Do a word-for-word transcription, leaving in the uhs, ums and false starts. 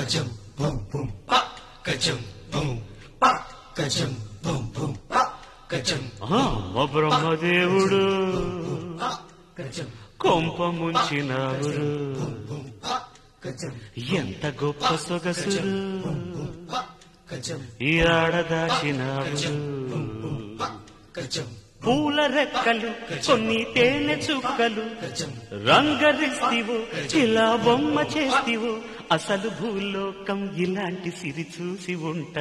kajam bum bum pa kajam bum pa kajam bum bum pa kajam మా బ్రహ్మదేవుడు kajam కొంప ముంచినావురు kajam ఎంత గొప్ప సొగసురు kajam ఈ ఆడదాచినావురు kajam పూల రెక్కలు కొన్ని తేనె చుక్కలు రంగరిస్తివు ఇలా బొమ్మ చేస్తివు అసలు భూలోకం ఇలాంటి సిరి చూసి ఉంట